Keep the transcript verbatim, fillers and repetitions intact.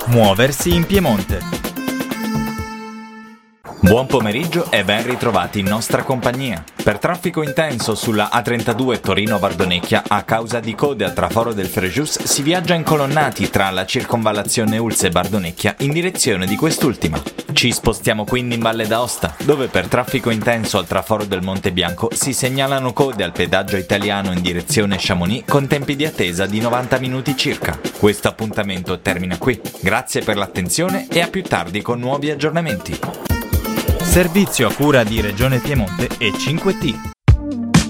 Muoversi in Piemonte. Buon pomeriggio e ben ritrovati in nostra compagnia. Per traffico intenso sulla A trentadue Torino-Bardonecchia a causa di code al traforo del Frejus si viaggia incolonnati tra la circonvallazione Ulse e Bardonecchia in direzione di quest'ultima. Ci spostiamo quindi in Valle d'Aosta, dove per traffico intenso al traforo del Monte Bianco si segnalano code al pedaggio italiano in direzione Chamonix con tempi di attesa di novanta minuti circa. Questo appuntamento termina qui. Grazie per l'attenzione e a più tardi con nuovi aggiornamenti. Servizio a cura di Regione Piemonte e cinque T.